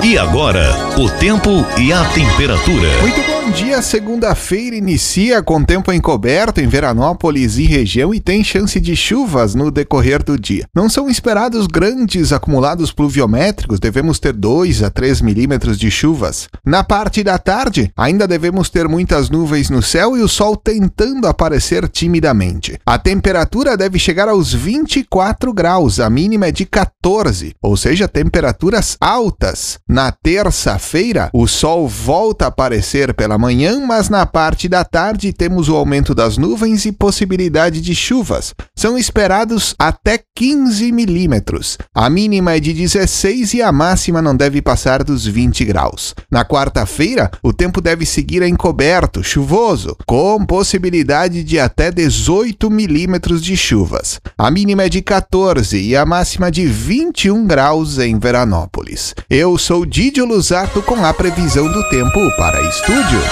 E agora, o tempo e a temperatura. Muito bom dia, segunda-feira inicia com tempo encoberto em Veranópolis e região e tem chance de chuvas no decorrer do dia. Não são esperados grandes acumulados pluviométricos, devemos ter 2 a 3 milímetros de chuvas. Na parte da tarde, ainda devemos ter muitas nuvens no céu e o sol tentando aparecer timidamente. A temperatura deve chegar aos 24 graus, a mínima é de 14, ou seja, temperaturas altas. Na terça-feira, o sol volta a aparecer pela manhã, mas na parte da tarde temos o aumento das nuvens e possibilidade de chuvas. São esperados até 15 milímetros. A mínima é de 16 e a máxima não deve passar dos 20 graus. Na quarta-feira, o tempo deve seguir encoberto, chuvoso, com possibilidade de até 18 milímetros de chuvas. A mínima é de 14 e a máxima de 21 graus em Veranópolis. Eu sou Didio Lusato com a previsão do tempo para Estúdio.